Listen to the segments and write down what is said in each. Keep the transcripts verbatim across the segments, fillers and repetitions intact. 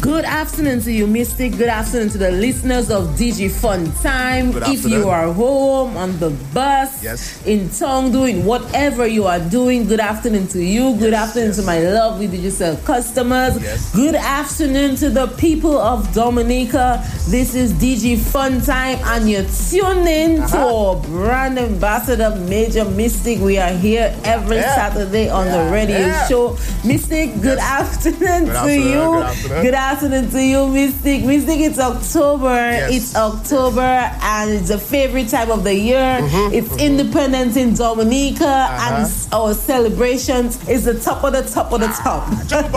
Good afternoon to you, Mystic. Good afternoon to the listeners of D J Fun Time. If you are home, on the bus, yes. in town, doing whatever you are doing, good afternoon to you. Good yes, afternoon yes. to my lovely digital customers. Yes. Good afternoon to the people of Dominica. This is D J Fun Time, and you're tuned in uh-huh. to our brand ambassador, Major Mystic. We are here every yeah. Saturday on yeah. the radio yeah. show. Mystic, good yes. afternoon good to afternoon, you. Good afternoon. Good afternoon to you, Mystic. Mystic, it's October. Yes. It's October, and it's the favorite time of the year. Mm-hmm. It's mm-hmm. Independence in Dominica, uh-huh. and our celebrations is the top of the top of the top.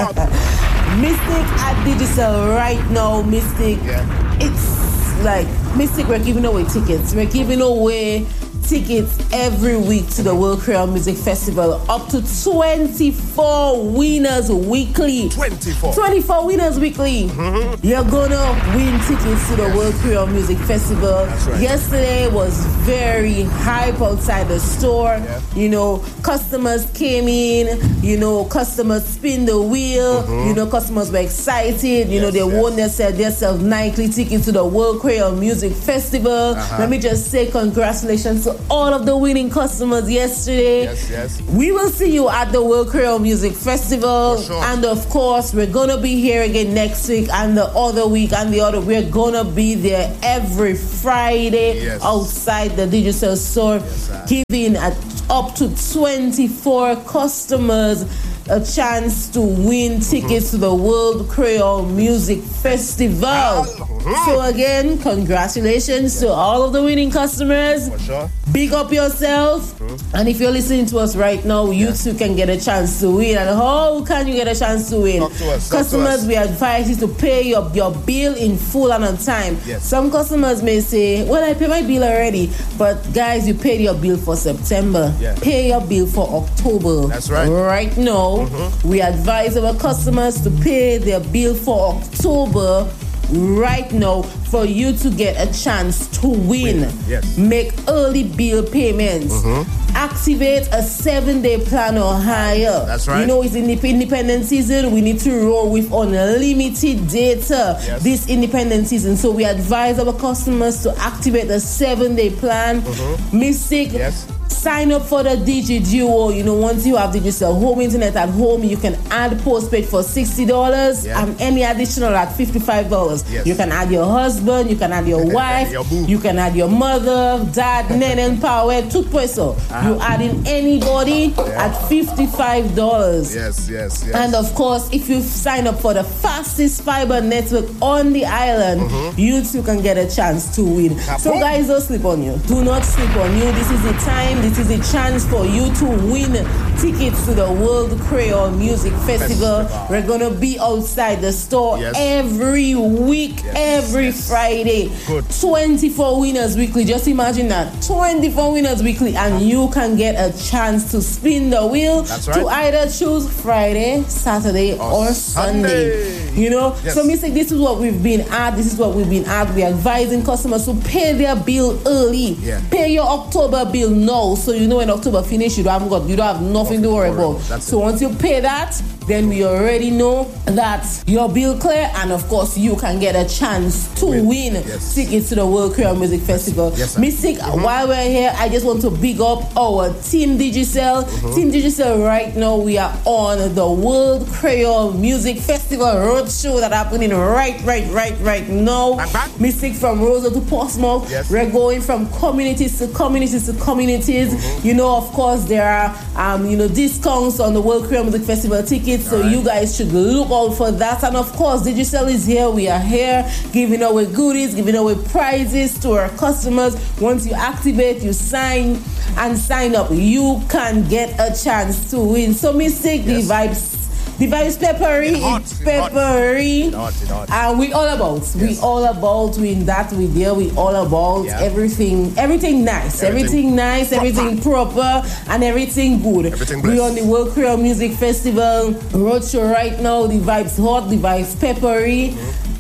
Mystic at Digital right now, Mystic. Yeah. It's like Mystic. We're giving away tickets. We're giving away tickets every week to the World Creole Music Festival. Up to twenty-four winners weekly. twenty-four. twenty-four winners weekly. Mm-hmm. You're gonna win tickets to the yes. World Creole Music Festival. That's right. Yesterday was very hype outside the store. Yeah. You know, customers came in. You know, customers spin the wheel. Mm-hmm. You know, customers were excited. You yes, know, they yes. won themselves themselves nightly tickets to the World Creole Music Festival. Uh-huh. Let me just say congratulations to all of the winning customers yesterday. Yes, yes. We will see you at the World Creole Music Festival. For sure. And of course, we're going to be here again next week and the other week and the other. We're going to be there every Friday yes. outside the digital store, yes, giving a, up to twenty-four customers a chance to win tickets mm-hmm. to the World Creole Music Festival. Mm-hmm. So again, congratulations yeah. to all of the winning customers. For sure. Big up yourself. Mm-hmm. And if you're listening to us right now, you yeah. too can get a chance to win. And how can you get a chance to win? Talk to us. Customers, Talk to us. we advise you to pay your, your bill in full and on time. Yes. Some customers may say, well, I pay my bill already. But guys, you paid your bill for September. Yeah. Pay your bill for October. That's right. Right now, mm-hmm. we advise our customers to pay their bill for October right now for you to get a chance to win. win. Yes. Make early bill payments. Mm-hmm. Activate a seven-day plan or higher. That's right. You know, it's independent season. We need to roll with unlimited data yes. this independent season. So we advise our customers to activate a seven-day plan. Mm-hmm. Mystic. Yes. Sign up for the Digi Duo. You know, once you have digital home internet at home, you can add postpaid for sixty dollars yeah. and any additional at fifty-five dollars. Yes. You can add your husband, you can add your wife, your boo. you can add your mother, dad, nene, power, toothpeso. Uh-huh. You add in anybody yeah. at fifty-five dollars. Yes, yes, yes. And of course, if you sign up for the fastest fiber network on the island, mm-hmm. you too can get a chance to win. Kapoom. So guys, don't sleep on you. Do not sleep on you. This is the time. This is a chance for you to win tickets to the World Creole Music Festival. Festival. We're going to be outside the store yes. every week, yes. every yes. Friday. Good. twenty-four winners weekly. Just imagine that. twenty-four winners weekly, and you can get a chance to spin the wheel That's right. to either choose Friday, Saturday, or, or Sunday. Sunday. You know? Yes. So, Mister This is what we've been at. This is what we've been at. We're advising customers to pay their bill early. Yeah. Pay your October bill now, so you know when October finish, you don't have got, you don't have nothing, nothing to worry about. That's so it. Once you pay that, then we already know that your bill clear, and of course you can get a chance to win, win yes. tickets to the World Creole Music Festival. Yes, Mystic, mm-hmm. while we're here, I just want to big up our Team Digicel. Mm-hmm. Team Digicel right now, we are on the World Creole Music Festival roadshow that happening right, right, right, right now. Mystic, from Rosa to Portsmouth. Yes. We're going from communities to communities to communities. Mm-hmm. You know, of course, there are um, you know, discounts on the World Creole Music Festival tickets. So right. you guys should look out for that. And of course, Digicel is here. We are here giving away goodies, giving away prizes to our customers. Once you activate, you sign and sign up, you can get a chance to win. So Mystic, yes. the vibes. The vibes peppery, it's peppery. It hot, it hot. And we all about, yes. we all about, we in that, we there, we all about yeah. everything, everything nice, everything, everything nice, proper. everything proper, and everything good. Everything we on the World Creole Music Festival roadshow right now. The vibes hot, the vibes peppery. Mm-hmm.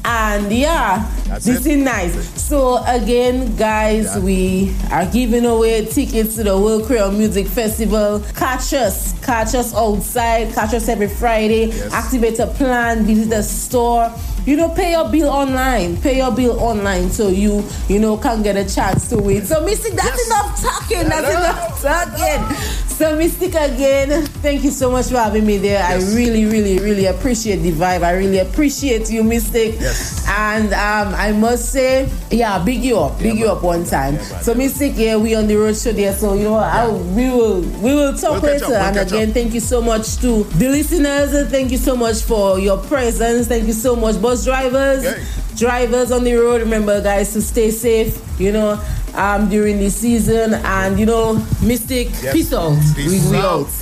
And yeah, That's this it. is nice. So again, guys, Yeah. we are giving away tickets to the World Creole Music Festival. Catch us, catch us outside, catch us every Friday. Yes. Activate a plan, visit the store. You know, pay your bill online. Pay your bill online so you, you know, can get a chance to win. So, Mystic, that's Yes. enough talking. That's Yeah. enough talking. So, Mystic, again, thank you so much for having me there. Yes. I really, really, really appreciate the vibe. I really appreciate you, Mystic. Yes. And um, I must say, yeah, big you up, big Yeah, you man. up one time. Yeah, man. So, Mystic, yeah, we on the road show there. So, you know, I, we will, we will talk We'll catch later. up, we'll and catch again, up. thank you so much to the listeners. Thank you so much for your presence. Thank you so much, bus drivers. Hey. Drivers on the road, remember, guys, to stay safe, you know, um, during the season. And, you know, Mystic, Yes. peace out. Peace we, we out. out.